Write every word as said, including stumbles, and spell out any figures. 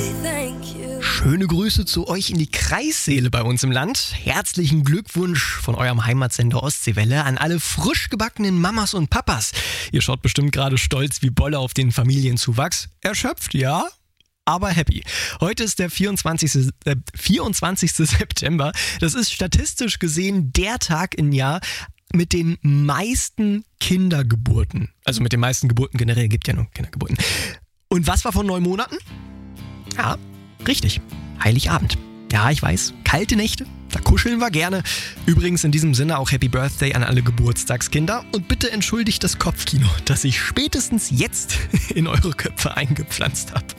Schöne Grüße zu euch in die Kreissäle bei uns im Land. Herzlichen Glückwunsch von eurem Heimatsender Ostseewelle an alle frisch gebackenen Mamas und Papas. Ihr schaut bestimmt gerade stolz wie Bolle auf den Familienzuwachs. Erschöpft, ja? Aber happy. Heute ist der vierundzwanzigste. Äh, vierundzwanzigste September. Das ist statistisch gesehen der Tag im Jahr mit den meisten Kindergeburten. Also mit den meisten Geburten generell, gibt ja nur Kindergeburten. Und was war vor neun Monaten? Ja, richtig. Heiligabend. Ja, ich weiß, kalte Nächte, da kuscheln wir gerne. Übrigens in diesem Sinne auch Happy Birthday an alle Geburtstagskinder. Und bitte entschuldigt das Kopfkino, das ich spätestens jetzt in eure Köpfe eingepflanzt habe.